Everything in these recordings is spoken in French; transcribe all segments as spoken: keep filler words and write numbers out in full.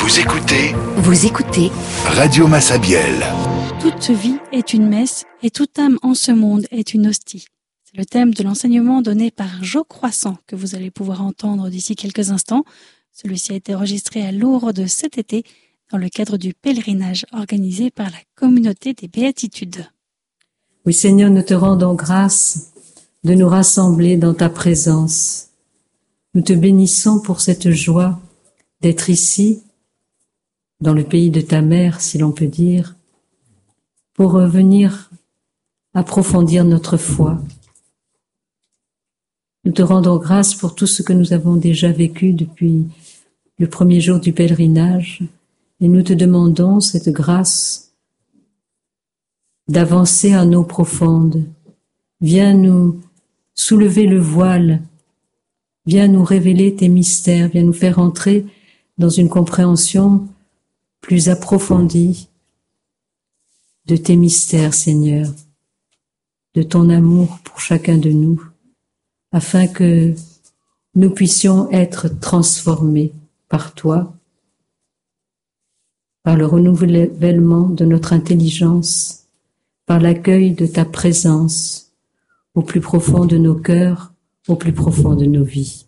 Vous écoutez Vous écoutez Radio Massabielle. Toute vie est une messe et toute âme en ce monde est une hostie. C'est le thème de l'enseignement donné par Jo Croissant que vous allez pouvoir entendre d'ici quelques instants. Celui-ci a été enregistré à Lourdes cet été dans le cadre du pèlerinage organisé par la communauté des Béatitudes. Oui Seigneur, nous te rendons grâce de nous rassembler dans ta présence. Nous te bénissons pour cette joie d'être ici, dans le pays de ta mère, si l'on peut dire, pour venir approfondir notre foi. Nous te rendons grâce pour tout ce que nous avons déjà vécu depuis le premier jour du pèlerinage, et nous te demandons cette grâce d'avancer en eau profonde. Viens nous soulever le voile, viens nous révéler tes mystères, viens nous faire entrer dans une compréhension plus approfondie de tes mystères, Seigneur, de ton amour pour chacun de nous, afin que nous puissions être transformés par toi, par le renouvellement de notre intelligence, par l'accueil de ta présence au plus profond de nos cœurs, au plus profond de nos vies.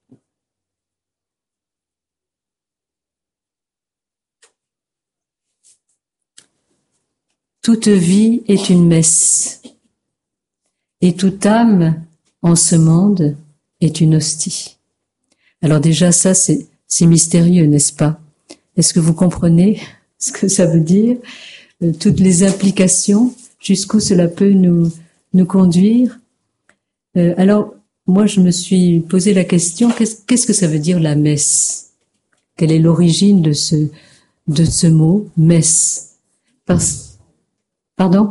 Toute vie est une messe, et toute âme en ce monde est une hostie. Alors déjà ça, c'est, c'est mystérieux, n'est-ce pas? Est-ce que vous comprenez ce que ça veut dire? euh, Toutes les implications, jusqu'où cela peut nous, nous conduire. Euh, alors, moi, je me suis posé la question, qu'est-ce, qu'est-ce que ça veut dire la messe? Quelle est l'origine de ce, de ce mot, messe? Parce Pardon?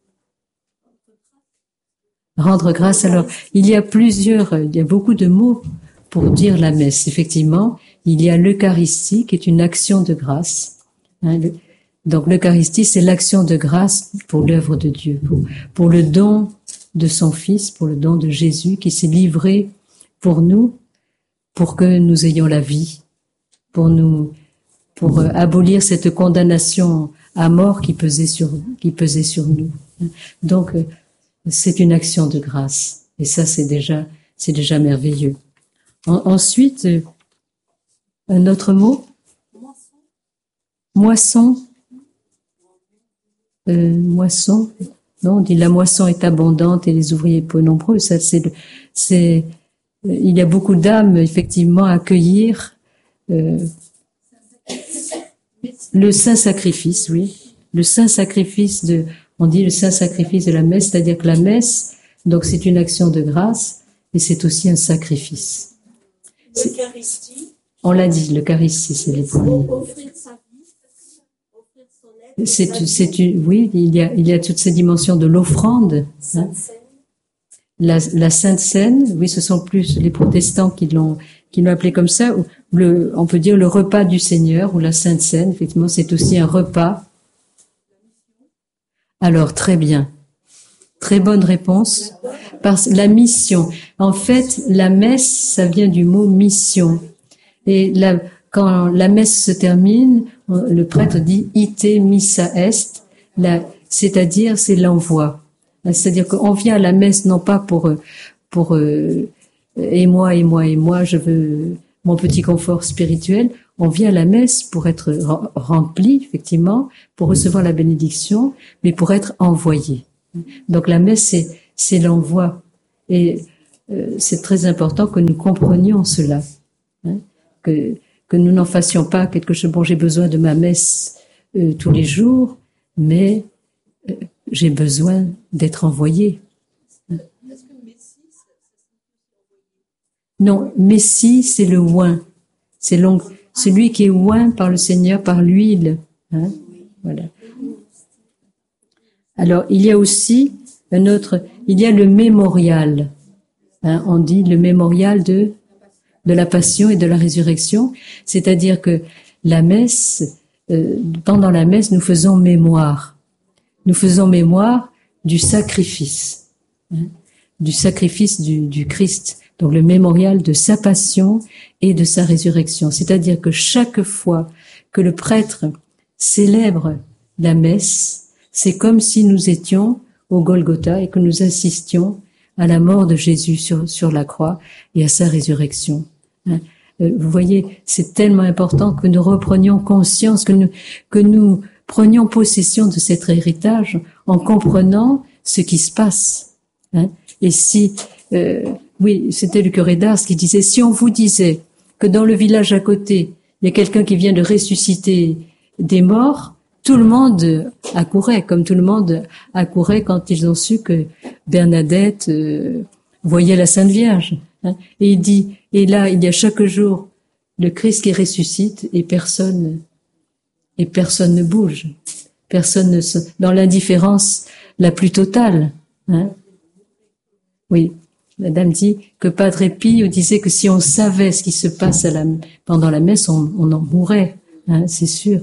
Rendre grâce. Alors, il y a plusieurs, il y a beaucoup de mots pour dire la messe. Effectivement, il y a l'Eucharistie qui est une action de grâce. Hein, le, donc, l'Eucharistie, c'est l'action de grâce pour l'œuvre de Dieu, pour, pour le don de son Fils, pour le don de Jésus qui s'est livré pour nous, pour que nous ayons la vie, pour nous, pour euh, abolir cette condamnation à mort qui pesait sur, qui pesait sur nous. Donc, euh, c'est une action de grâce. Et ça, c'est déjà, c'est déjà merveilleux. En, ensuite, euh, un autre mot? Moisson. Euh, moisson. Non, on dit la moisson est abondante et les ouvriers peu nombreux. Ça, c'est, le, c'est, euh, il y a beaucoup d'âmes, effectivement, à accueillir, euh, le saint sacrifice, oui. Le saint sacrifice de, on dit le saint sacrifice de la messe, c'est-à-dire que la messe, donc c'est une action de grâce, et c'est aussi un sacrifice. L'Eucharistie. On l'a dit, l'Eucharistie, c'est les premiers. Offrir sa vie, offrir son être. C'est, c'est une, oui, il y a, il y a toutes ces dimensions de l'offrande. Hein. La, la Sainte Seine, oui, ce sont plus les protestants qui l'ont, qui l'ont appelé comme ça. Le, on peut dire le repas du Seigneur ou la Sainte Seine. Effectivement, c'est aussi un repas. Alors, très bien. Très bonne réponse. Par la mission. En fait, la messe, ça vient du mot mission. Et la, quand la messe se termine, le prêtre dit ite missa est, la, c'est-à-dire c'est l'envoi. C'est-à-dire qu'on vient à la messe non pas pour, pour, euh, et moi, et moi, et moi, je veux mon petit confort spirituel. On vient à la messe pour être rempli, effectivement, pour recevoir la bénédiction, mais pour être envoyé. Donc la messe, c'est, c'est l'envoi. Et euh, c'est très important que nous comprenions cela. Hein, que, que nous n'en fassions pas quelque chose. Bon, j'ai besoin de ma messe euh, tous les jours, mais euh, j'ai besoin d'être envoyé. Non, Messie, c'est le oint. C'est long, celui qui est oint par le Seigneur, par l'huile. Hein, voilà. Alors, il y a aussi un autre, il y a le mémorial. Hein, on dit le mémorial de, de la passion et de la résurrection. C'est-à-dire que la messe, euh, pendant la messe, nous faisons mémoire. Nous faisons mémoire du sacrifice. Hein, du sacrifice du, du Christ. Donc le mémorial de sa passion et de sa résurrection. C'est-à-dire que chaque fois que le prêtre célèbre la messe, c'est comme si nous étions au Golgotha et que nous assistions à la mort de Jésus sur, sur la croix et à sa résurrection. Hein. Vous voyez, c'est tellement important que nous reprenions conscience, que nous, que nous prenions possession de cet héritage en comprenant ce qui se passe. Hein. Et si, euh, oui, c'était le curé d'Ars qui disait, si on vous disait que dans le village à côté, il y a quelqu'un qui vient de ressusciter des morts, tout le monde accourait, comme tout le monde accourait quand ils ont su que Bernadette euh, voyait la Sainte Vierge. Hein. Et il dit, et là, il y a chaque jour le Christ qui ressuscite et personne, et personne ne bouge. Personne ne se, dans l'indifférence la plus totale. Hein. Oui, Madame dit que Padre Pio disait que si on savait ce qui se passe à la, pendant la messe, on, on en mourrait, hein, c'est sûr.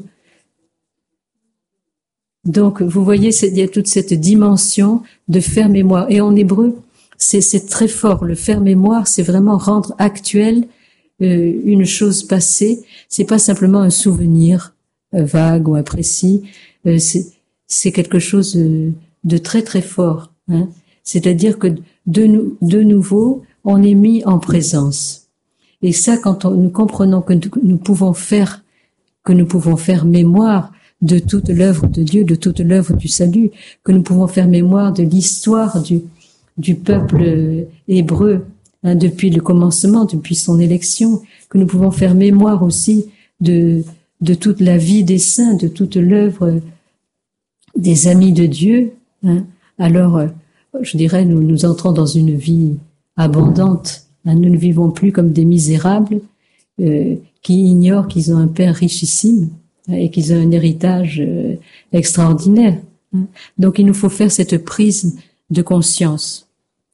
Donc, vous voyez, il y a toute cette dimension de faire mémoire. Et en hébreu, c'est, c'est très fort. Le faire mémoire, c'est vraiment rendre actuel euh, une chose passée. C'est pas simplement un souvenir euh, vague ou imprécis. Euh, c'est, c'est quelque chose de, de très très fort. Hein. C'est-à-dire que de, de nouveau, on est mis en présence. Et ça, quand on, nous comprenons que nous, nous pouvons faire, que nous pouvons faire mémoire de toute l'œuvre de Dieu, de toute l'œuvre du salut, que nous pouvons faire mémoire de l'histoire du, du peuple hébreu, hein, depuis le commencement, depuis son élection, que nous pouvons faire mémoire aussi de, de toute la vie des saints, de toute l'œuvre des amis de Dieu, hein. Alors, je dirais, nous, nous entrons dans une vie abondante, hein. Nous ne vivons plus comme des misérables euh, qui ignorent qu'ils ont un Père richissime, et qu'ils ont un héritage euh, extraordinaire. Hein. Donc, il nous faut faire cette prise de conscience.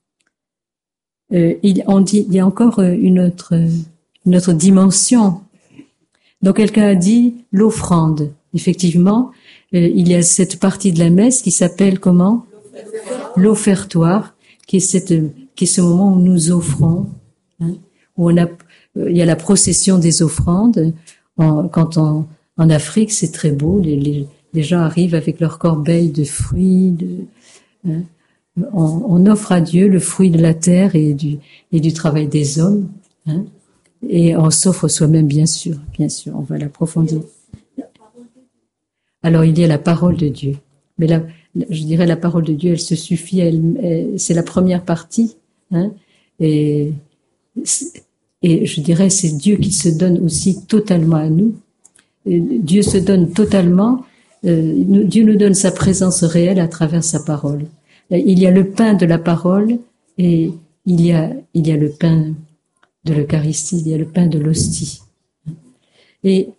Euh, il, on dit, il y a encore une autre, une autre dimension. Donc, quelqu'un a dit l'offrande. Effectivement, euh, il y a cette partie de la messe qui s'appelle comment ? L'offertoire, qui est cette, qui est ce moment où nous offrons, hein, où on a, euh, il y a la procession des offrandes. En, quand on En Afrique, c'est très beau. Les, les, les gens arrivent avec leur corbeille de fruits. De, hein. on, on offre à Dieu le fruit de la terre et du, et du travail des hommes. Hein. Et on s'offre soi-même, bien sûr. Bien sûr, on va l'approfondir. Alors, il y a la parole de Dieu. Mais la, je dirais la parole de Dieu, elle se suffit. Elle, elle, c'est la première partie. Hein. Et, et je dirais, c'est Dieu qui se donne aussi totalement à nous. Dieu se donne totalement, euh, Dieu nous donne sa présence réelle à travers sa parole. Il y a le pain de la parole et il y a, il y a le pain de l'Eucharistie, il y a le pain de l'hostie. Et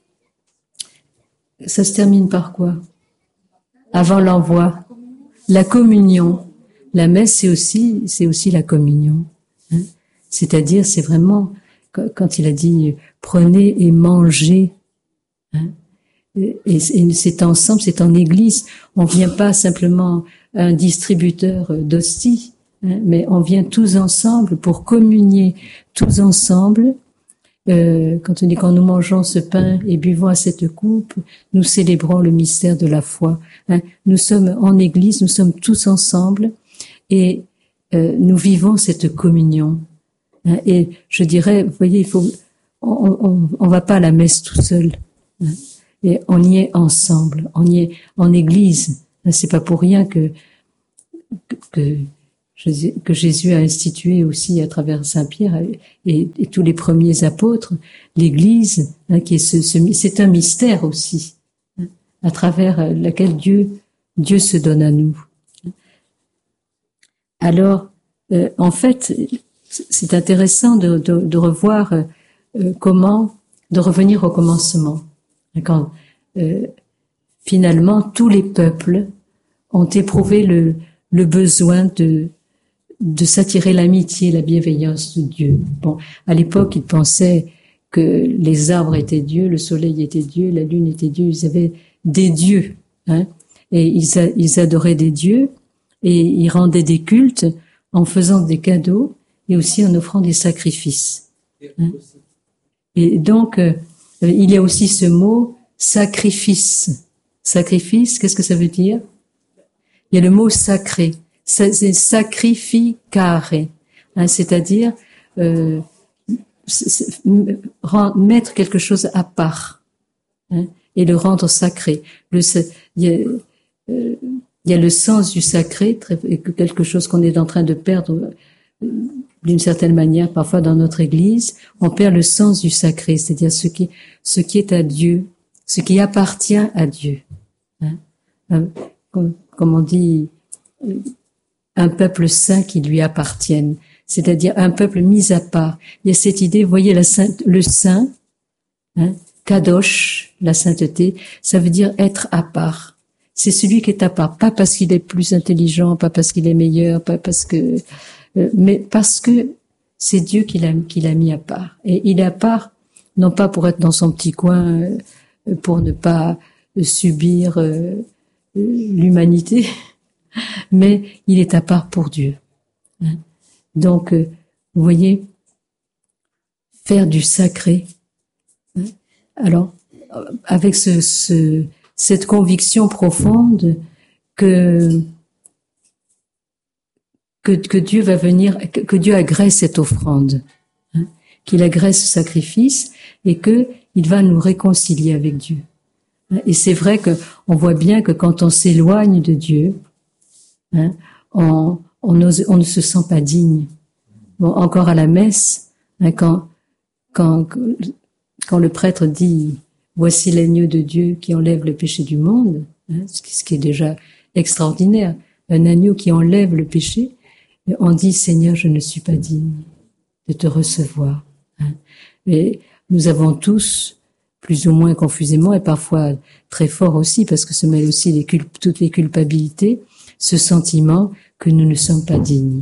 ça se termine par quoi ? Avant l'envoi, la communion. La messe, c'est aussi, c'est aussi la communion. Hein. C'est-à-dire, c'est vraiment, quand il a dit « prenez et mangez », hein? Et, et c'est ensemble, c'est en église. On vient pas simplement un distributeur d'hosties, hein, mais on vient tous ensemble pour communier tous ensemble. Euh, quand on dit quand nous mangeons ce pain et buvons à cette coupe, nous célébrons le mystère de la foi. Hein. Nous sommes en église, nous sommes tous ensemble et euh, nous vivons cette communion. Hein. Et je dirais, vous voyez, il faut, on, on, on va pas à la messe tout seul. Hein. Et on y est ensemble, on y est en église. C'est pas pour rien que, que, que Jésus a institué aussi à travers Saint Pierre et, et tous les premiers apôtres, l'église, hein, qui est ce, ce, c'est un mystère aussi, hein, à travers lequel Dieu, Dieu se donne à nous. Alors, euh, en fait, c'est intéressant de, de, de revoir euh, comment, de revenir au commencement. Quand euh, finalement tous les peuples ont éprouvé le, le besoin de, de s'attirer l'amitié, la bienveillance de Dieu. Bon, à l'époque, ils pensaient que les arbres étaient Dieu, le soleil était Dieu, la lune était Dieu. Ils avaient des dieux, hein, et ils, a, ils adoraient des dieux et ils rendaient des cultes en faisant des cadeaux et aussi en offrant des sacrifices. Hein. Et donc euh, il y a aussi ce mot sacrifice. Sacrifice, qu'est-ce que ça veut dire? Il y a le mot sacré. C'est sacrificare, hein, c'est-à-dire euh, mettre quelque chose à part, hein, et le rendre sacré. Le, il, y a, euh, il y a le sens du sacré, quelque chose qu'on est en train de perdre d'une certaine manière, parfois dans notre Église. On perd le sens du sacré, c'est-à-dire ce qui, ce qui est à Dieu, ce qui appartient à Dieu. Hein. Comme, comme on dit, un peuple saint qui lui appartienne, c'est-à-dire un peuple mis à part. Il y a cette idée, vous voyez, la sainte, le saint, hein, kadosh, la sainteté, ça veut dire être à part. C'est celui qui est à part, pas parce qu'il est plus intelligent, pas parce qu'il est meilleur, pas parce que, euh, mais parce que c'est Dieu qui l'a, qui l'a mis à part. Et il est à part, non pas pour être dans son petit coin, euh, pour ne pas euh, subir euh, l'humanité, mais il est à part pour Dieu. Hein. Donc, euh, vous voyez, faire du sacré. Hein. Alors, avec ce, ce, cette conviction profonde que, que que Dieu va venir, que, que Dieu agrée cette offrande, hein, qu'il agrée ce sacrifice et que il va nous réconcilier avec Dieu. Et c'est vrai que on voit bien que quand on s'éloigne de Dieu, hein, on, on, ose, on ne se sent pas digne. Bon, encore à la messe, hein, quand, quand, quand le prêtre dit « Voici l'agneau de Dieu qui enlève le péché du monde hein, », ce qui est déjà extraordinaire, un agneau qui enlève le péché, on dit « Seigneur, je ne suis pas digne de te recevoir hein. ». Et nous avons tous, plus ou moins confusément, et parfois très fort aussi, parce que se mêlent aussi les culp- toutes les culpabilités, ce sentiment que nous ne sommes pas dignes.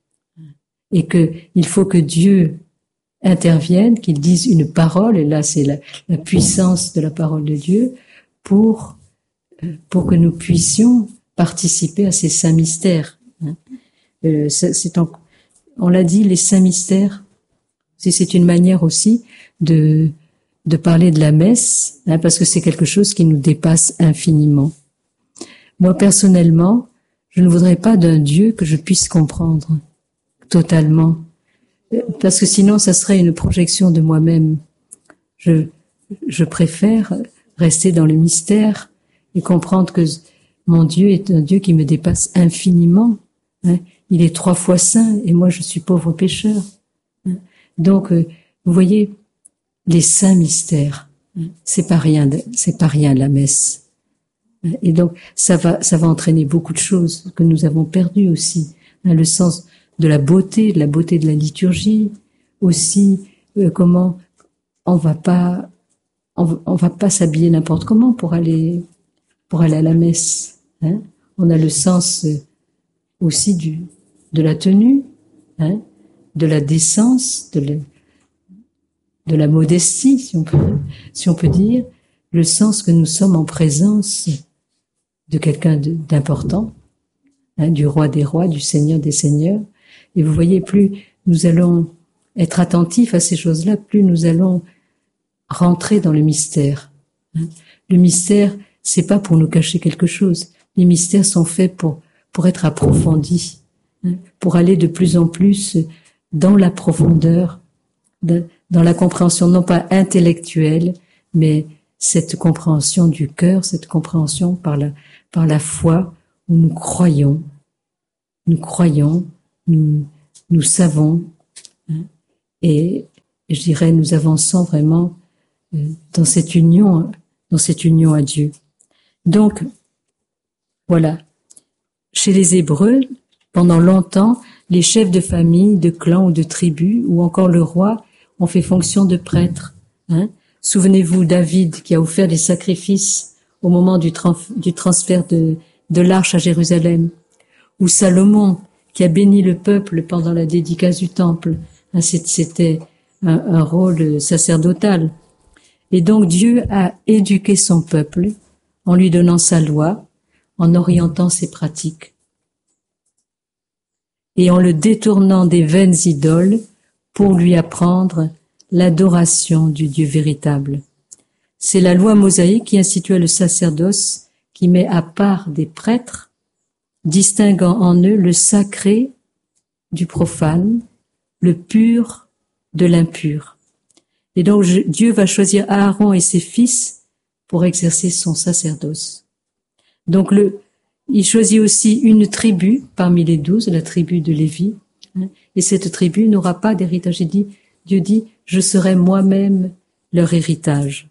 Et que il faut que Dieu intervienne, qu'il dise une parole, et là c'est la, la puissance de la parole de Dieu, pour, pour que nous puissions participer à ces saints mystères. Euh, c'est, c'est en, on l'a dit, les saints mystères, c'est, c'est une manière aussi de, de parler de la messe, hein, parce que c'est quelque chose qui nous dépasse infiniment. Moi, personnellement, je ne voudrais pas d'un Dieu que je puisse comprendre totalement, parce que sinon, ça serait une projection de moi-même. Je, je préfère rester dans le mystère et comprendre que mon Dieu est un Dieu qui me dépasse infiniment. Hein. Il est trois fois saint et moi, je suis pauvre pécheur. Hein. Donc, euh, vous voyez, les saints mystères, hein, c'est pas rien, de, c'est pas rien la messe. Et donc, ça va, ça va entraîner beaucoup de choses que nous avons perdues aussi. Hein, le sens de la beauté, de la beauté de la liturgie, aussi euh, comment on va pas, on, on va pas s'habiller n'importe comment pour aller, pour aller à la messe. Hein. On a le sens euh, aussi du, de la tenue, hein, de la décence, de la, de la modestie, si on peut, si on peut dire, le sens que nous sommes en présence de quelqu'un de, d'important, hein, du roi des rois, du seigneur des seigneurs. Et vous voyez, plus nous allons être attentifs à ces choses-là, plus nous allons rentrer dans le mystère. Hein. Le mystère, c'est pas pour nous cacher quelque chose. Les mystères sont faits pour pour être approfondis, hein, pour aller de plus en plus dans la profondeur, de, dans la compréhension non pas intellectuelle, mais cette compréhension du cœur, cette compréhension par la par la foi où nous croyons, nous croyons, nous nous savons, hein, et je dirais nous avançons vraiment euh, dans cette union, dans cette union à Dieu. Donc voilà, chez les Hébreux, pendant longtemps, les chefs de famille, de clans ou de tribus, ou encore le roi, ont fait fonction de prêtre. Hein. Souvenez-vous David qui a offert des sacrifices au moment du, trans- du transfert de, de l'arche à Jérusalem, ou Salomon qui a béni le peuple pendant la dédicace du temple. Hein, c'était un, un rôle sacerdotal. Et donc Dieu a éduqué son peuple en lui donnant sa loi, en orientant ses pratiques et en le détournant des vaines idoles pour lui apprendre l'adoration du Dieu véritable. c'est la loi mosaïque qui institua le sacerdoce, qui met à part des prêtres, distinguant en eux le sacré du profane, le pur de l'impur. Et donc je, Dieu va choisir Aaron et ses fils pour exercer son sacerdoce. Donc le, il choisit aussi une tribu parmi les douze, la tribu de Lévi, hein, et cette tribu n'aura pas d'héritage. Il dit, Dieu dit, je serai moi-même leur héritage.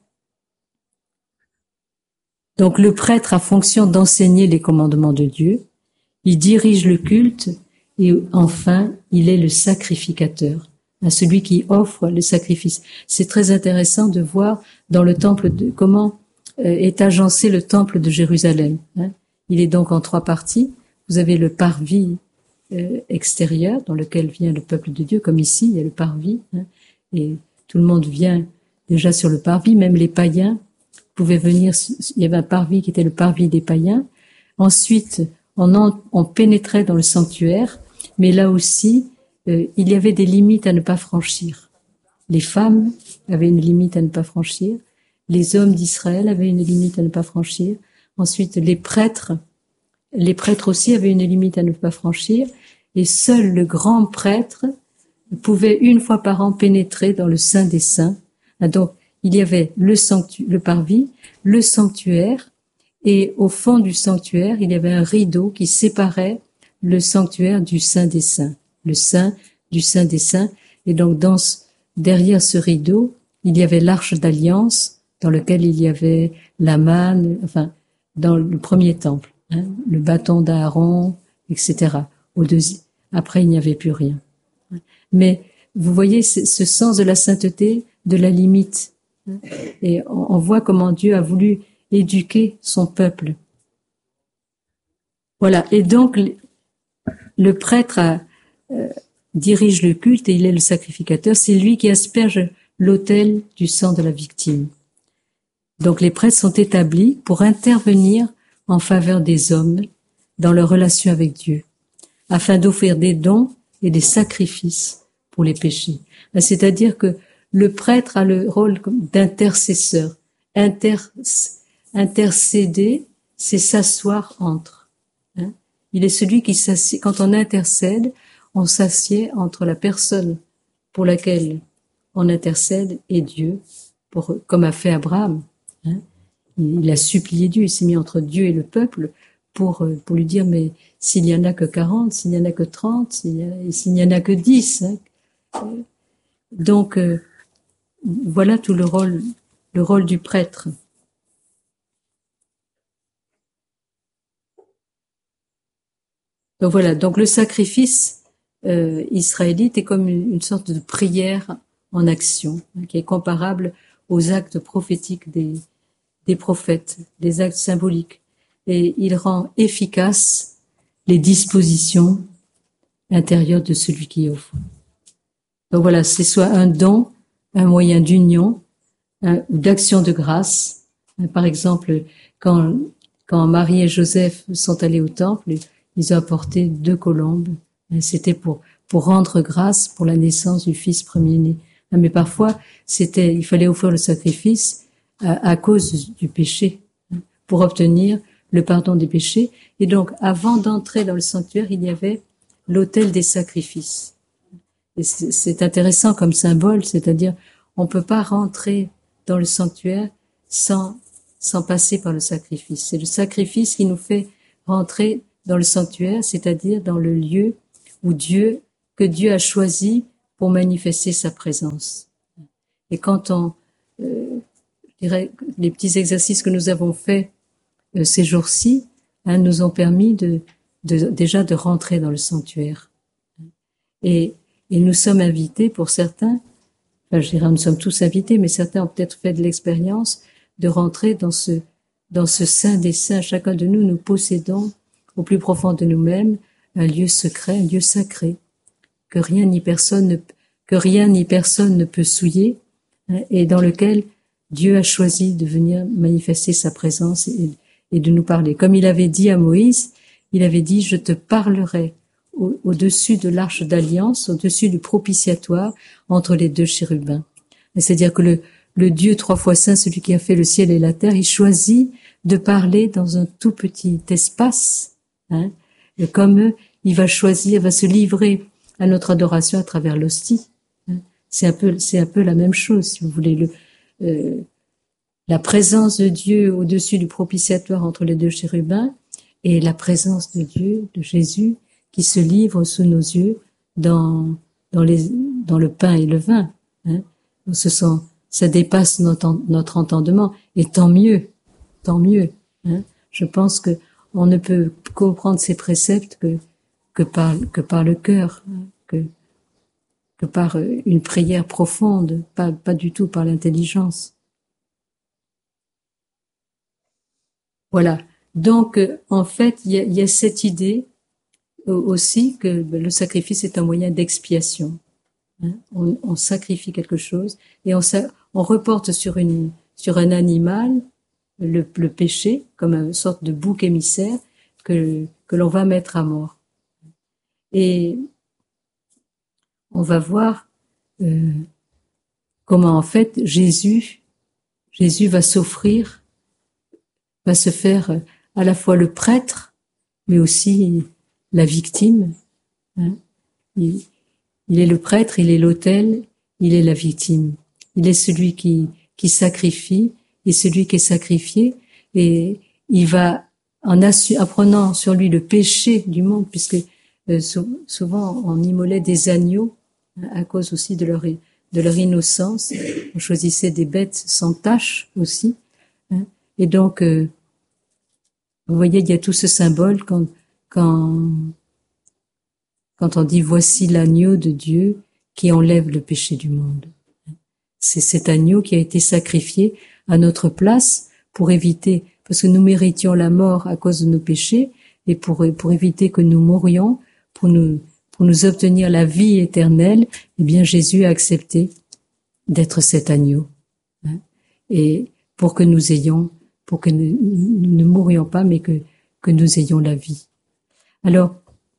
Donc le prêtre a fonction d'enseigner les commandements de Dieu, il dirige le culte et enfin il est le sacrificateur, hein, celui qui offre le sacrifice. C'est très intéressant de voir dans le temple de, comment euh, est agencé le temple de Jérusalem. Hein. Il est donc en trois parties. Vous avez le parvis euh, extérieur dans lequel vient le peuple de Dieu, comme ici il y a le parvis, hein, et tout le monde vient déjà sur le parvis, même les païens pouvaient venir. Il y avait un parvis qui était le parvis des païens. Ensuite, on, en, on pénétrait dans le sanctuaire, mais là aussi, euh, il y avait des limites à ne pas franchir. Les femmes avaient une limite à ne pas franchir, les hommes d'Israël avaient une limite à ne pas franchir. Ensuite, les prêtres, les prêtres aussi avaient une limite à ne pas franchir, et seul le grand prêtre pouvait une fois par an pénétrer dans le Saint des Saints. Donc, il y avait le sanctu- le parvis, le sanctuaire, et au fond du sanctuaire, il y avait un rideau qui séparait le sanctuaire du Saint des Saints, le Saint du Saint des Saints. Et donc, dans ce, derrière ce rideau, il y avait l'arche d'alliance, dans lequel il y avait la manne, enfin, dans le premier temple, hein, le bâton d'Aaron, et cetera. Au deuxième, après, il n'y avait plus rien. Mais vous voyez ce sens de la sainteté, de la limite. Et on voit comment Dieu a voulu éduquer son peuple. Voilà. Et donc, le prêtre a, euh, dirige le culte et il est le sacrificateur. C'est lui qui asperge l'autel du sang de la victime. Donc, les prêtres sont établis pour intervenir en faveur des hommes dans leur relation avec Dieu, afin d'offrir des dons et des sacrifices pour les péchés. C'est-à-dire que le prêtre a le rôle d'intercesseur. Inter, intercéder, c'est s'asseoir entre. Hein. Il est celui qui s'assied. Quand on intercède, on s'assied entre la personne pour laquelle on intercède et Dieu, pour, comme a fait Abraham. Hein. Il a supplié Dieu, il s'est mis entre Dieu et le peuple pour, pour lui dire, mais s'il n'y en a que quarante, s'il n'y en a que trente, s'il n'y en a que dix. Hein. Donc, euh, voilà tout le rôle, le rôle du prêtre. Donc voilà, donc le sacrifice euh, israélite est comme une, une sorte de prière en action, hein, qui est comparable aux actes prophétiques des, des prophètes, des actes symboliques. Et il rend efficace les dispositions intérieures de celui qui offre. Donc voilà, c'est soit un don, un moyen d'union, ou d'action de grâce. Par exemple, quand, quand Marie et Joseph sont allés au temple, ils ont apporté deux colombes. C'était pour, pour rendre grâce pour la naissance du fils premier-né. Mais parfois, c'était, il fallait offrir le sacrifice à, à cause du péché, pour obtenir le pardon des péchés. Et donc, avant d'entrer dans le sanctuaire, il y avait l'autel des sacrifices. Et c'est, c'est intéressant comme symbole, c'est-à-dire, on peut pas rentrer dans le sanctuaire sans, sans passer par le sacrifice. C'est le sacrifice qui nous fait rentrer dans le sanctuaire, c'est-à-dire dans le lieu où Dieu, que Dieu a choisi pour manifester sa présence. Et quand on, euh, je dirais, les petits exercices que nous avons faits euh, ces jours-ci, hein, nous ont permis de, de, déjà de rentrer dans le sanctuaire. Et, et nous sommes invités, pour certains, enfin, je dirais, nous sommes tous invités, mais certains ont peut-être fait de l'expérience de rentrer dans ce, dans ce Saint des Saints. Chacun de nous, nous possédons au plus profond de nous-mêmes un lieu secret, un lieu sacré, que rien ni personne ne, que rien ni personne ne peut souiller, hein, et dans lequel Dieu a choisi de venir manifester sa présence et, et de nous parler. Comme il avait dit à Moïse, il avait dit, je te parlerai au, au-dessus de l'arche d'alliance, au-dessus du propitiatoire, entre les deux chérubins. C'est-à-dire que le, le Dieu trois fois saint, celui qui a fait le ciel et la terre, il choisit de parler dans un tout petit espace, hein, et comme il va choisir, va se livrer à notre adoration à travers l'hostie. Hein. C'est un peu, c'est un peu la même chose, si vous voulez. Le, euh, la présence de Dieu au-dessus du propitiatoire entre les deux chérubins et la présence de Dieu, de Jésus, qui se livre sous nos yeux dans, dans, les, dans le pain et le vin. Hein. Ce sont, ça dépasse notre, notre entendement, et tant mieux, tant mieux. Hein. Je pense que on ne peut comprendre ces préceptes que, que par, que par le cœur, hein, que, que par une prière profonde, pas, pas du tout par l'intelligence. Voilà. Donc, en fait, il y a, il y a cette idée aussi que le sacrifice est un moyen d'expiation. Hein. On, on sacrifie quelque chose et on, on reporte sur une, sur un animal le, le péché comme une sorte de bouc émissaire que, que l'on va mettre à mort. Et on va voir euh, comment en fait Jésus, Jésus va s'offrir, va se faire à la fois le prêtre, mais aussi la victime. Hein. Il, il est le prêtre, il est l'autel, il est la victime. Il est celui qui, qui sacrifie et celui qui est sacrifié. Et il va, en assu, apprenant sur lui le péché du monde, puisque euh, souvent on immolait des agneaux, hein, à cause aussi de leur, de leur innocence. On choisissait des bêtes sans tache aussi. Hein. Et donc, euh, vous voyez, il y a tout ce symbole quand, quand, quand on dit « Voici l'agneau de Dieu qui enlève le péché du monde ». C'est cet agneau qui a été sacrifié à notre place pour éviter, parce que nous méritions la mort à cause de nos péchés, et pour, pour éviter que nous mourions, pour nous, pour nous obtenir la vie éternelle, eh bien Jésus a accepté d'être cet agneau. Hein, et pour que nous ayons pour que nous, nous ne mourions pas, mais que, que nous ayons la vie. Alors,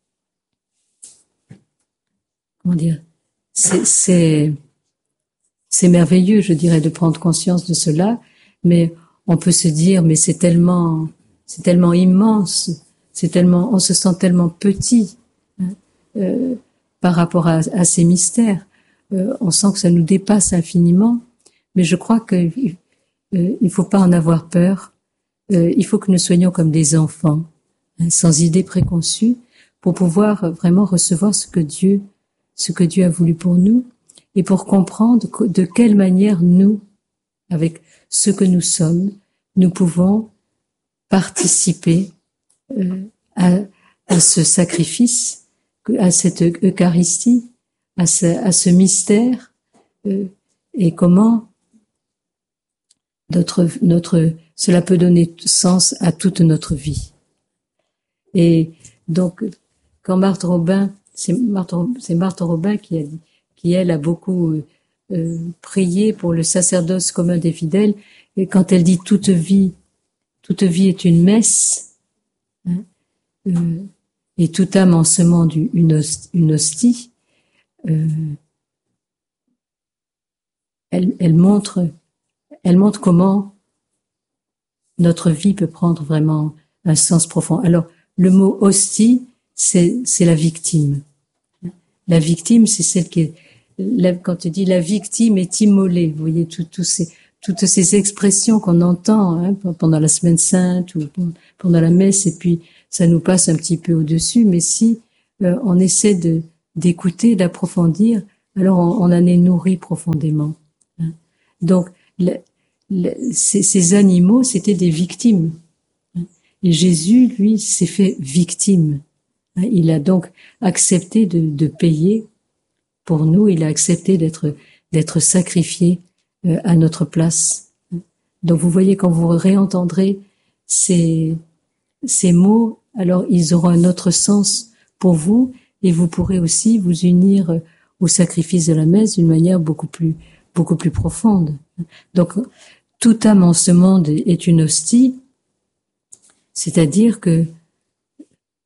comment dire, c'est, c'est, c'est merveilleux, je dirais, de prendre conscience de cela, mais on peut se dire, mais c'est tellement, c'est tellement immense, c'est tellement, on se sent tellement petit, hein, euh, par rapport à, à ces mystères. Euh, on sent que ça nous dépasse infiniment, mais je crois que Euh, il ne faut pas en avoir peur. Euh, il faut que nous soyons comme des enfants, hein, sans idées préconçues, pour pouvoir vraiment recevoir ce que Dieu, ce que Dieu a voulu pour nous, et pour comprendre de quelle manière nous, avec ce que nous sommes, nous pouvons participer euh, à, à ce sacrifice, à cette Eucharistie, à ce, à ce mystère, euh, et comment Notre, notre, cela peut donner sens à toute notre vie. Et donc, quand Marthe Robin, c'est Marthe, c'est Marthe Robin qui a dit, qui elle a beaucoup euh, prié pour le sacerdoce commun des fidèles, et quand elle dit toute vie, toute vie est une messe, hein, euh, et toute âme en semant du, une hostie, une hostie euh, elle, elle montre Elle montre comment notre vie peut prendre vraiment un sens profond. Alors, le mot hostie, c'est, c'est la victime. La victime, c'est celle qui est, la, quand tu dis la victime est immolée, vous voyez, tout, tout ces, toutes ces expressions qu'on entend, hein, pendant la semaine sainte ou pendant la messe, et puis ça nous passe un petit peu au-dessus, mais si euh, on essaie de, d'écouter, d'approfondir, alors on, on en est nourri profondément. Hein. Donc, le, le, ces, ces animaux, c'était des victimes. Et Jésus, lui, s'est fait victime. Il a donc accepté de, de payer pour nous. Il a accepté d'être, d'être sacrifié à notre place. Donc, vous voyez, quand vous réentendrez ces, ces mots, alors ils auront un autre sens pour vous, et vous pourrez aussi vous unir au sacrifice de la messe d'une manière beaucoup plus beaucoup plus profonde. Donc, toute âme en ce monde est une hostie, c'est-à-dire que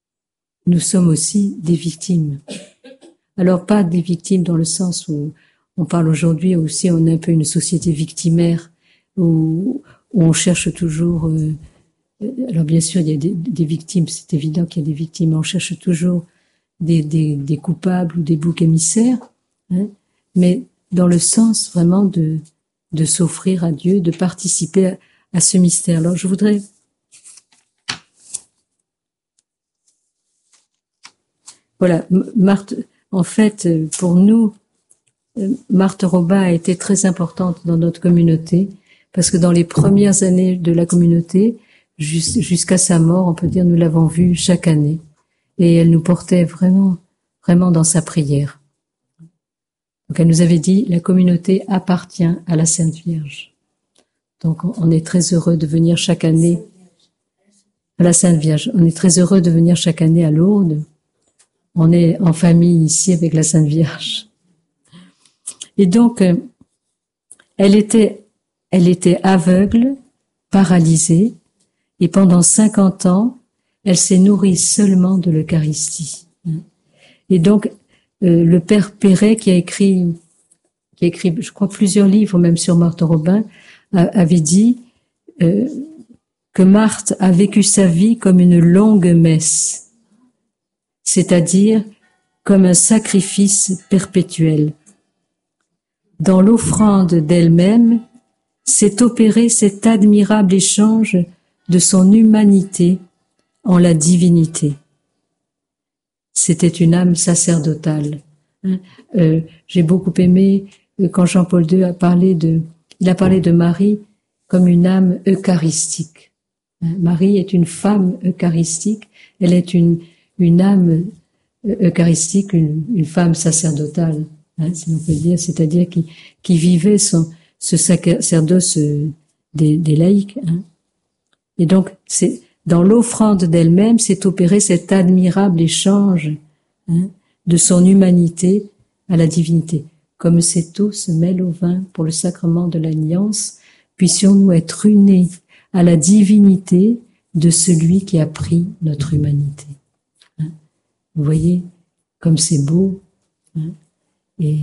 nous sommes aussi des victimes. Alors, pas des victimes dans le sens où on parle aujourd'hui aussi, on est un peu une société victimaire où, où on cherche toujours. Euh, alors bien sûr, il y a des, des victimes, c'est évident qu'il y a des victimes, mais on cherche toujours des, des, des coupables ou des boucs émissaires, hein, mais dans le sens vraiment de, de s'offrir à Dieu, de participer à, à ce mystère. Alors je voudrais voilà, Marthe, en fait, pour nous, Marthe Robin a été très importante dans notre communauté, parce que dans les premières années de la communauté, jusqu'à sa mort, on peut dire, nous l'avons vue chaque année. Et elle nous portait vraiment, vraiment dans sa prière. Donc elle nous avait dit, la communauté appartient à la Sainte Vierge. Donc on est très heureux de venir chaque année à la Sainte Vierge. On est très heureux de venir chaque année à Lourdes. On est en famille ici avec la Sainte Vierge. Et donc, elle était, elle était aveugle, paralysée, et pendant cinquante ans, elle s'est nourrie seulement de l'Eucharistie. Et donc, euh, le père Perret, qui a écrit, qui a écrit, je crois, plusieurs livres, même sur Marthe Robin, a, avait dit euh, que Marthe a vécu sa vie comme une longue messe, c'est-à-dire comme un sacrifice perpétuel. Dans l'offrande d'elle-même, s'est opéré cet admirable échange de son humanité en la divinité. C'était une âme sacerdotale. Euh, j'ai beaucoup aimé quand Jean-Paul deux a parlé de, il a parlé de Marie comme une âme eucharistique. Marie est une femme eucharistique. Elle est une une âme eucharistique, une, une femme sacerdotale. Hein, si l'on peut dire, c'est-à-dire qui, qui vivait son, ce sacerdoce des, des laïcs. Hein. Et donc, c'est dans l'offrande d'elle-même, s'est opéré cet admirable échange, hein, de son humanité à la divinité. Comme cette eau se mêle au vin pour le sacrement de l'alliance, puissions-nous être unis à la divinité de celui qui a pris notre humanité. Hein. Vous voyez, comme c'est beau. Hein. Et,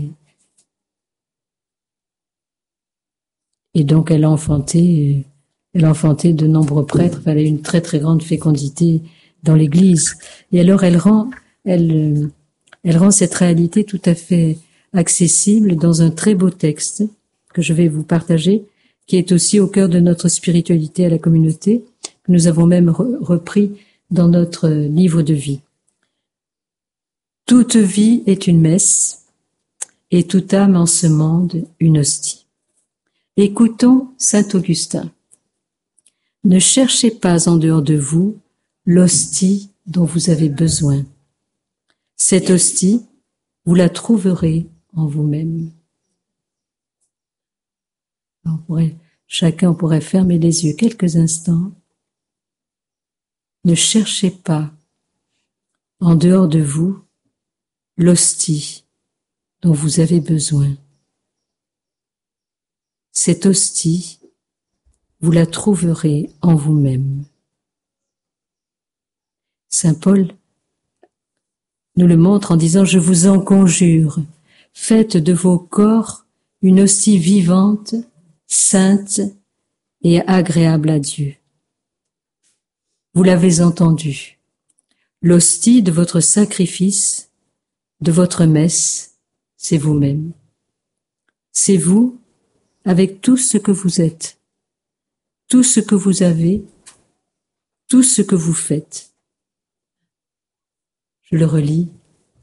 et donc elle a enfanté, elle a enfanté de nombreux prêtres. Elle a une très très grande fécondité dans l'Église. Et alors elle rend, elle, elle rend cette réalité tout à fait accessible dans un très beau texte que je vais vous partager, qui est aussi au cœur de notre spiritualité à la communauté, que nous avons même re- repris dans notre livre de vie. Toute vie est une messe, et toute âme en ce monde une hostie. Écoutons saint Augustin. Ne cherchez pas en dehors de vous l'hostie dont vous avez besoin. Cette hostie, vous la trouverez en vous-même. On pourrait, chacun pourrait fermer les yeux quelques instants. Ne cherchez pas en dehors de vous l'hostie dont vous avez besoin. Cette hostie, vous la trouverez en vous-même. Saint Paul nous le montre en disant « Je vous en conjure, faites de vos corps une hostie vivante, sainte et agréable à Dieu. » Vous l'avez entendu. L'hostie de votre sacrifice, de votre messe, c'est vous-même. C'est vous avec tout ce que vous êtes, tout ce que vous avez, tout ce que vous faites. Je le relis.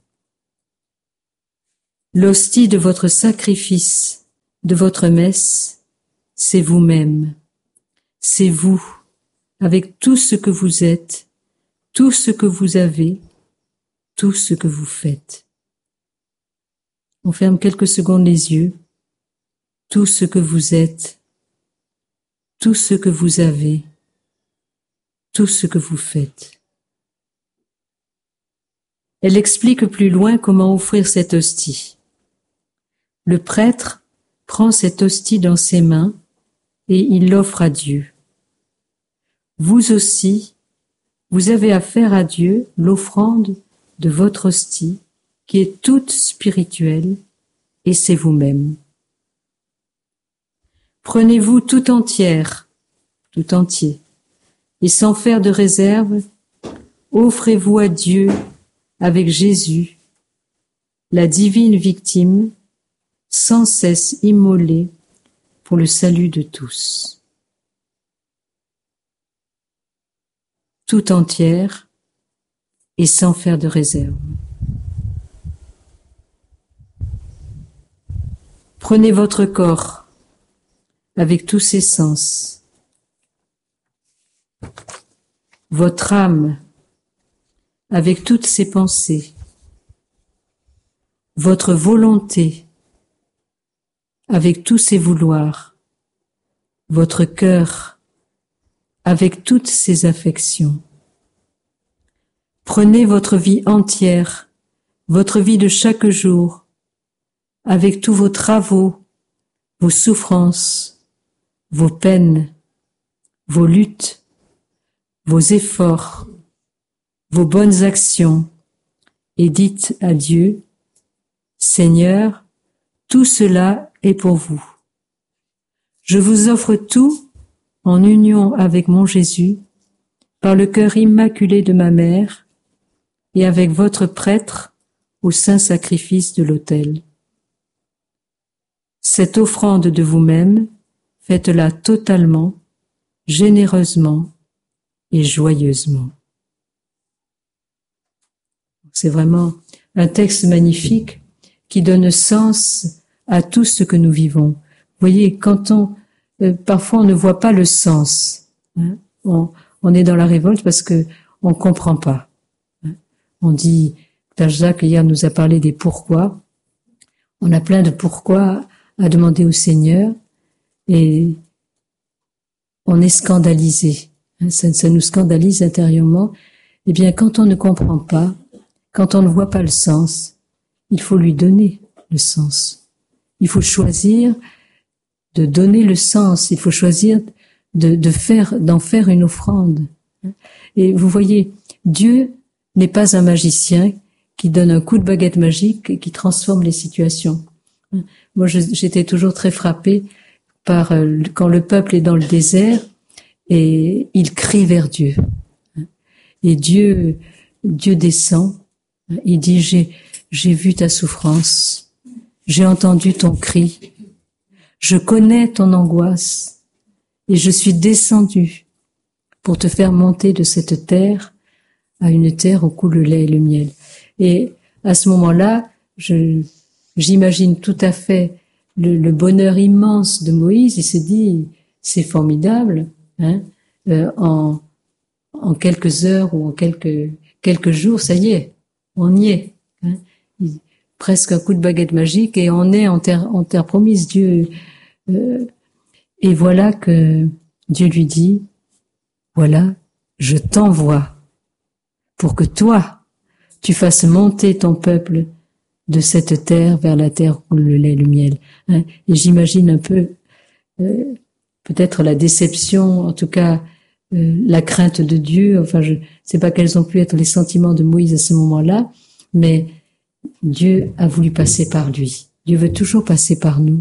L'hostie de votre sacrifice, de votre messe, c'est vous-même. C'est vous, avec tout ce que vous êtes, tout ce que vous avez, tout ce que vous faites. On ferme quelques secondes les yeux. Tout ce que vous êtes, tout ce que vous avez, tout ce que vous faites. Elle explique plus loin comment offrir cette hostie. Le prêtre prend cette hostie dans ses mains et il l'offre à Dieu. Vous aussi, vous avez à faire à Dieu l'offrande de votre hostie, qui est toute spirituelle et c'est vous-même. Prenez-vous tout entière, tout entier, et sans faire de réserve, offrez-vous à Dieu avec Jésus, la divine victime, sans cesse immolée pour le salut de tous. Tout entière et sans faire de réserve. Prenez votre corps avec tous ses sens, votre âme avec toutes ses pensées, votre volonté avec tous ses vouloirs, votre cœur avec toutes ses affections. Prenez votre vie entière, votre vie de chaque jour, avec tous vos travaux, vos souffrances, vos peines, vos luttes, vos efforts, vos bonnes actions, et dites à Dieu, Seigneur, tout cela est pour vous. Je vous offre tout en union avec mon Jésus, par le cœur immaculé de ma mère, et avec votre prêtre au saint sacrifice de l'autel. Cette offrande de vous-même, faites-la totalement, généreusement et joyeusement. C'est vraiment un texte magnifique qui donne sens à tout ce que nous vivons. Vous voyez, quand on, euh, parfois on ne voit pas le sens, hein, on, on est dans la révolte parce que on comprend pas. Hein. On dit, Jacques hier nous a parlé des pourquoi. On a plein de pourquoi à demander au Seigneur et on est scandalisé. Hein, ça, ça nous scandalise intérieurement. Eh bien, quand on ne comprend pas, quand on ne voit pas le sens, il faut lui donner le sens. Il faut choisir de donner le sens. Il faut choisir de, de faire, d'en faire une offrande. Et vous voyez, Dieu n'est pas un magicien qui donne un coup de baguette magique et qui transforme les situations. Moi, je, j'étais toujours très frappée par euh, quand le peuple est dans le désert et il crie vers Dieu. Et Dieu, Dieu descend. Il dit, j'ai, j'ai vu ta souffrance. J'ai entendu ton cri. Je connais ton angoisse et je suis descendu pour te faire monter de cette terre à une terre où coule le lait et le miel. Et à ce moment-là, je, j'imagine tout à fait le, le bonheur immense de Moïse. Il s'est dit, c'est formidable, hein, euh, en, en quelques heures ou en quelques, quelques jours, ça y est, on y est. Hein. Il, presque un coup de baguette magique et on est en terre, en terre promise. Dieu, euh, et voilà que Dieu lui dit, voilà, je t'envoie pour que toi, tu fasses monter ton peuple de cette terre vers la terre où le lait et le miel. Hein. Et j'imagine un peu, euh, peut-être la déception, en tout cas, euh, la crainte de Dieu. Enfin, je sais pas quels ont pu être les sentiments de Moïse à ce moment-là, mais Dieu a voulu passer par lui. Dieu veut toujours passer par nous.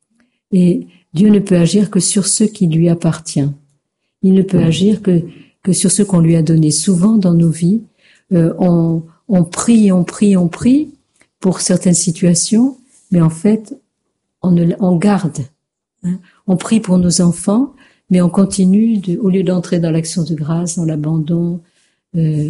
Et Dieu ne peut agir que sur ce qui lui appartient. Il ne peut agir que, que sur ce qu'on lui a donné. Souvent dans nos vies, euh, on, on prie, on prie, on prie pour certaines situations, mais en fait, on, ne, on garde. Hein. On prie pour nos enfants, mais on continue, de, au lieu d'entrer dans l'action de grâce, dans l'abandon, euh,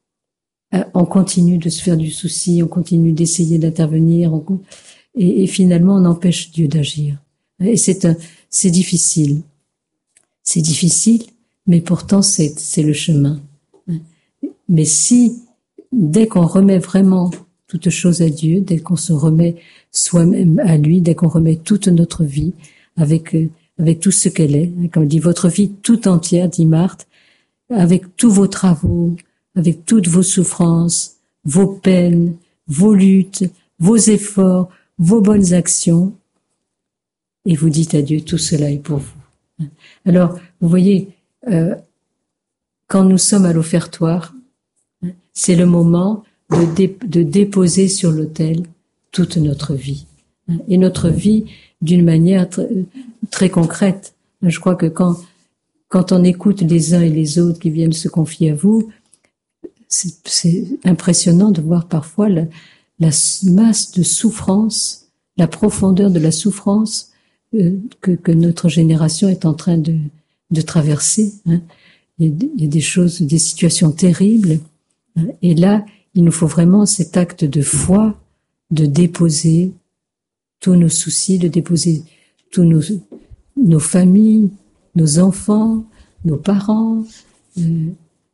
on continue de se faire du souci, on continue d'essayer d'intervenir, on, et, et finalement on empêche Dieu d'agir. Et c'est un, c'est difficile. C'est difficile, mais pourtant c'est, c'est le chemin. Mais si, dès qu'on remet vraiment toute chose à Dieu, dès qu'on se remet soi-même à lui, dès qu'on remet toute notre vie avec, avec tout ce qu'elle est, comme dit votre vie tout entière, dit Marthe, avec tous vos travaux, avec toutes vos souffrances, vos peines, vos luttes, vos efforts, vos bonnes actions, et vous dites à Dieu, tout cela est pour vous. Alors, vous voyez, euh, quand nous sommes à l'offertoire, c'est le moment de, dé- de déposer sur l'autel toute notre vie. hein, et notre vie d'une manière très, très concrète. Je crois que quand, quand on écoute les uns et les autres qui viennent se confier à vous, c'est, c'est impressionnant de voir parfois la, la masse de souffrance, la profondeur de la souffrance euh, que, que notre génération est en train de, de traverser. Hein. Il y a, il y a des choses, des situations terribles. Hein. Et là, il nous faut vraiment cet acte de foi, de déposer tous nos soucis, de déposer tous nos, nos familles, nos enfants, nos parents, euh,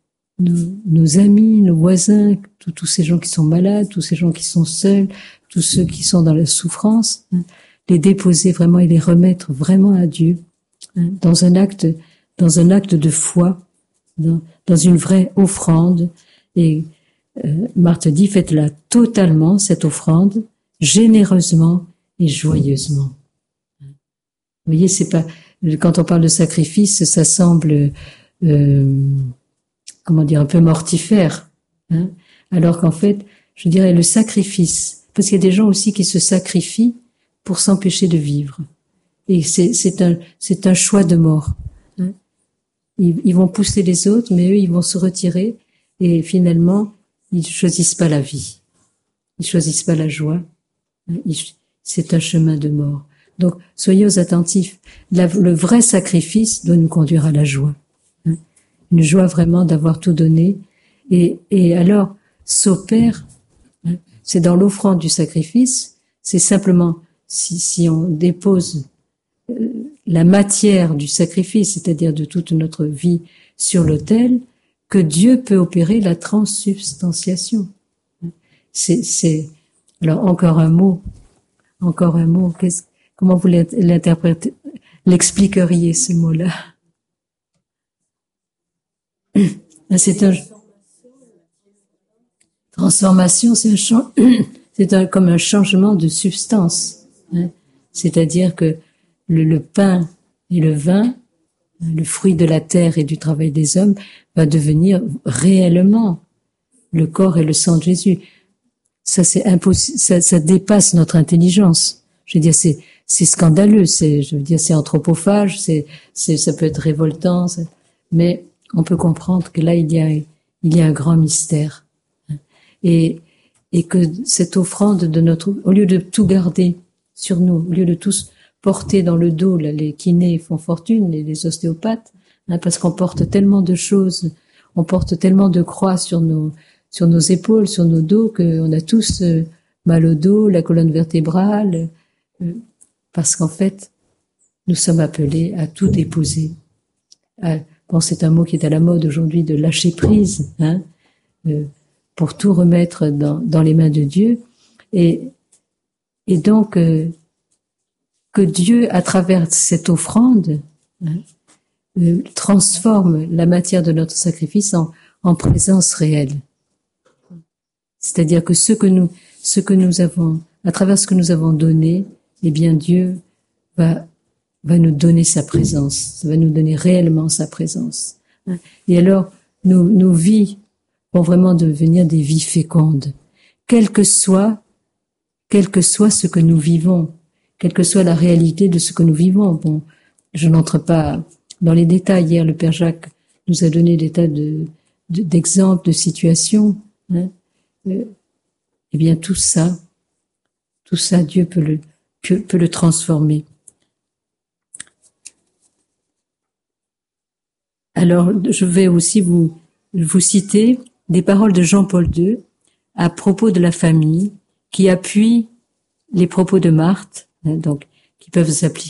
nos, nos amis, nos voisins, tous, tous ces gens qui sont malades, tous ces gens qui sont seuls, tous ceux qui sont dans la souffrance, hein, les déposer vraiment et les remettre vraiment à Dieu, hein, dans un acte, dans un acte de foi, dans, dans une vraie offrande. Et euh, Marthe dit, faites-la totalement, cette offrande, généreusement et joyeusement. Vous voyez, c'est pas, quand on parle de sacrifice, ça semble, euh, comment dire, un peu mortifère, hein, alors qu'en fait, je dirais le sacrifice, parce qu'il y a des gens aussi qui se sacrifient pour s'empêcher de vivre. Et c'est, c'est un, c'est un choix de mort. Hein. Ils, ils vont pousser les autres, mais eux, ils vont se retirer et finalement, ils choisissent pas la vie. Ils choisissent pas la joie. Ils, c'est un chemin de mort. Donc, soyez attentifs. La, le vrai sacrifice doit nous conduire à la joie. Hein. Une joie vraiment d'avoir tout donné. Et, et alors, s'opère, hein, c'est dans l'offrande du sacrifice, c'est simplement, si, si on dépose euh, la matière du sacrifice, c'est-à-dire de toute notre vie sur l'autel, que Dieu peut opérer la transsubstantiation. C'est, c'est, alors encore un mot, encore un mot, qu'est-ce, comment vous l'interprétez, l'expliqueriez ce mot-là? C'est un, transformation, c'est un champ, c'est un, comme un changement de substance, hein. C'est-à-dire que le, le pain et le vin, le fruit de la terre et du travail des hommes, va devenir réellement le corps et le sang de Jésus. Ça, c'est impossible, ça, ça dépasse notre intelligence. Je veux dire, c'est, c'est scandaleux, c'est, je veux dire, c'est anthropophage, c'est, c'est, ça peut être révoltant, mais on peut comprendre que là, il y a, il y a un grand mystère. Et, et que cette offrande de notre, au lieu de tout garder sur nous, au lieu de tous porter dans le dos, là, les kinés font fortune, les, les ostéopathes, hein, parce qu'on porte tellement de choses, on porte tellement de croix sur nos, sur nos épaules, sur nos dos, qu'on a tous euh, mal au dos, la colonne vertébrale, euh, parce qu'en fait, nous sommes appelés à tout déposer. À, bon, c'est un mot qui est à la mode aujourd'hui, de lâcher prise, hein, euh, pour tout remettre dans, dans les mains de Dieu. Et, et donc, euh, que Dieu, à travers cette offrande, hein, euh, transforme la matière de notre sacrifice en, en présence réelle. C'est-à-dire que ce que nous, ce que nous avons, à travers ce que nous avons donné, eh bien Dieu va, va nous donner sa présence, ça va nous donner réellement sa présence. Et alors, nos, nos vies vont vraiment devenir des vies fécondes, quel que soit, quel que soit ce que nous vivons, quelle que soit la réalité de ce que nous vivons. Bon, je n'entre pas dans les détails. Hier, le Père Jacques nous a donné des tas de, de, d'exemples, de situations, hein. Euh, eh bien, tout ça, tout ça, Dieu peut le, peut, peut le transformer. Alors, je vais aussi vous, vous citer des paroles de Jean-Paul deux à propos de la famille, qui appuient les propos de Marthe, hein, donc qui peuvent s'appliquer